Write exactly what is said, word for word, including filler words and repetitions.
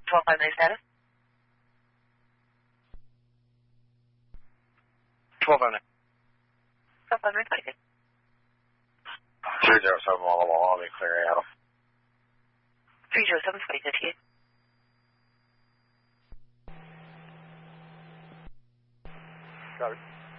twelve five nine status. twelve five nine. twelve five nine, twenty-two. three zero seven, Walla Walla, I'll be clearing out. three zero seven, twenty-two, T. Copy.